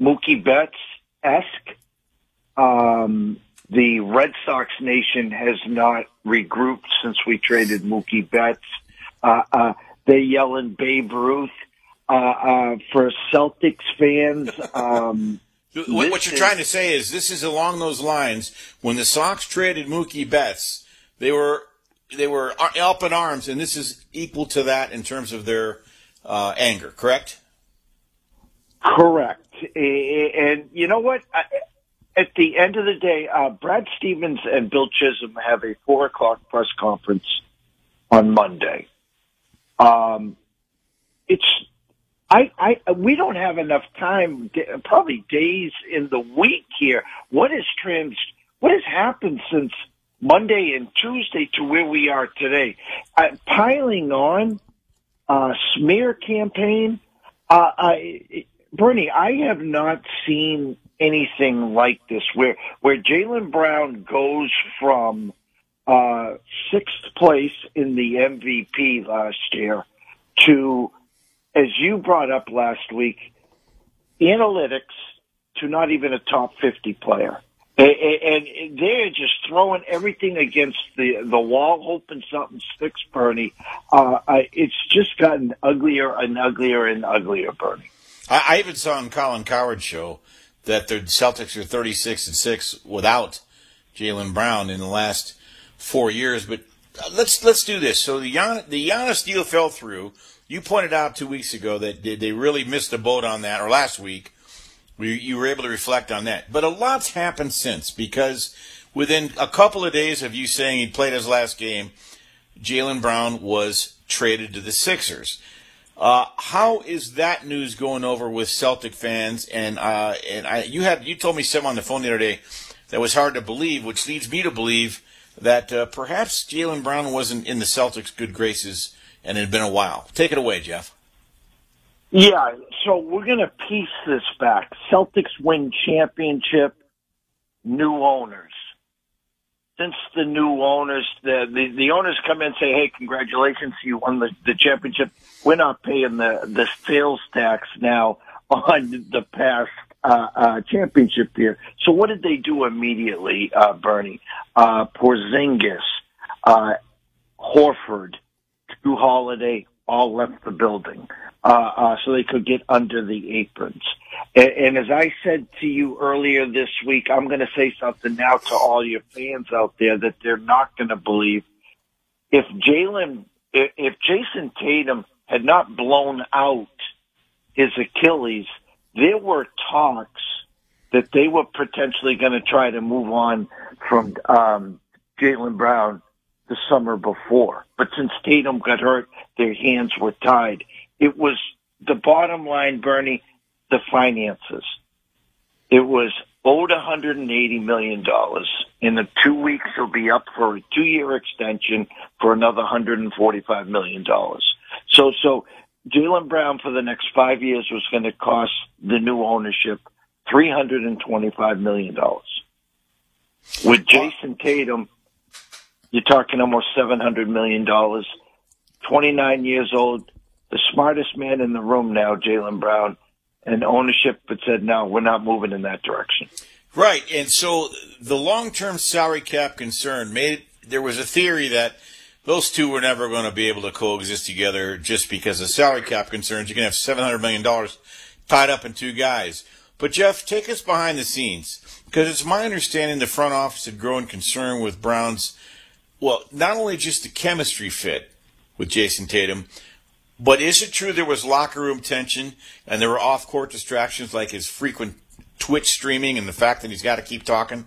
Mookie Betts-esque. The Red Sox nation has not regrouped since we traded Mookie Betts. They yelling Babe Ruth. For Celtics fans, what you're trying to say is this is along those lines. When the Sox traded Mookie Betts, they were up in arms, and this is equal to that in terms of their anger. Correct? Correct. And you know what? At the end of the day, Brad Stevens and Bill Chisholm have a 4:00 press conference on Monday. We don't have enough time, probably days in the week here. What has happened since Monday and Tuesday to where we are today? Piling on, smear campaign. Bernie, I have not seen anything like this where Jaylen Brown goes from, 6th place in the MVP last year to, as you brought up last week, analytics to not even a top 50 player. And they're just throwing everything against the wall, hoping something sticks, Bernie. It's just gotten uglier and uglier and uglier, Bernie. I even saw on Colin Cowherd's show that the Celtics are 36-6 without Jaylen Brown in the last 4 years. But let's do this. So the Giannis deal fell through. You pointed out 2 weeks ago that they really missed the boat on that, or last week. You were able to reflect on that. But a lot's happened since, because within a couple of days of you saying he played his last game, Jaylen Brown was traded to the Sixers. How is that news going over with Celtic fans? You told me something on the phone the other day that was hard to believe, which leads me to believe that perhaps Jaylen Brown wasn't in the Celtics' good graces, and it had been a while. Take it away, Jeff. Yeah, so we're going to piece this back. Celtics win championship, new owners. Since the new owners, the owners come in and say, hey, congratulations, you won the championship. We're not paying the sales tax now on the past championship year. So what did they do immediately, Bernie? Porzingis, Horford, Drew Holiday all left the building so they could get under the aprons. And as I said to you earlier this week, I'm going to say something now to all your fans out there that they're not going to believe. If Jason Tatum had not blown out his Achilles, there were talks that they were potentially going to try to move on from Jaylen Brown the summer before. But since Tatum got hurt, their hands were tied. It was the bottom line, Bernie, the finances. It was owed $180 million. In the 2 weeks, he'll be up for a 2-year extension for another $145 million. So Jaylen Brown for the next 5 years was going to cost the new ownership $325 million. With Jason Tatum, you're talking almost $700 million. 29 years old, the smartest man in the room now, Jaylen Brown, and ownership had said, no, we're not moving in that direction. Right, and so the long-term salary cap concern there was a theory that those two were never going to be able to coexist together just because of salary cap concerns. You're going to have $700 million tied up in two guys. But, Jeff, take us behind the scenes, because it's my understanding the front office had grown concern with Brown's, well, not only just the chemistry fit with Jason Tatum, but is it true there was locker room tension and there were off-court distractions like his frequent Twitch streaming and the fact that he's got to keep talking?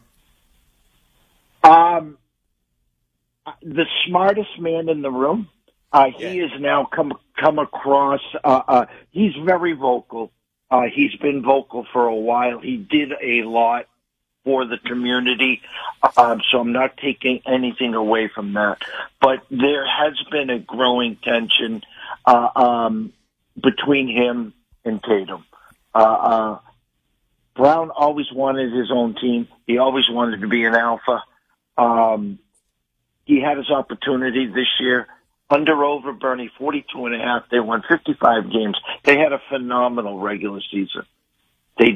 The smartest man in the room. He has now come across. He's very vocal. He's been vocal for a while. He did a lot for the community, so I'm not taking anything away from that. But there has been a growing tension between him and Tatum. Brown always wanted his own team. He always wanted to be an alpha. He had his opportunity this year. Under Bernie, 42.5. They won 55 games. They had a phenomenal regular season.